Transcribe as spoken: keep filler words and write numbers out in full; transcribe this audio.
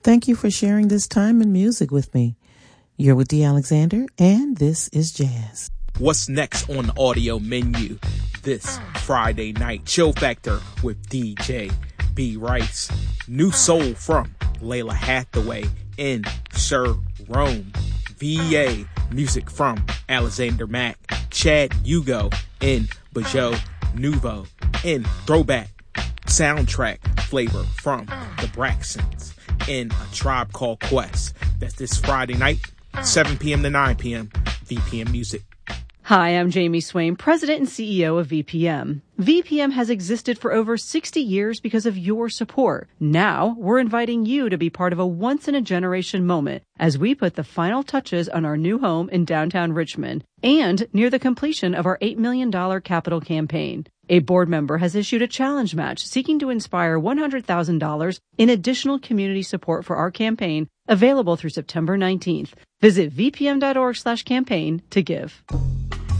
Thank you for sharing this time and music with me. You're with D. Alexander, and this is Jazz. What's next on the audio menu this Friday night? Chill Factor with D J B. Rice. New soul from Layla Hathaway in Sir Rome. V A music from Alexander Mack. Chad Hugo in Bajo Nouveau. In Throwback soundtrack flavor from the Braxtons in A Tribe Called Quest. That's this Friday night, seven p.m. to nine p.m. V P M Music. Hi, I'm Jamie Swain, President and C E O of V P M. V P M has existed for over sixty years because of your support. Now, we're inviting you to be part of a once-in-a-generation moment as we put the final touches on our new home in downtown Richmond and near the completion of our eight million dollars capital campaign. A board member has issued a challenge match seeking to inspire one hundred thousand dollars in additional community support for our campaign, available through September nineteenth. Visit vpm.org slash campaign to give.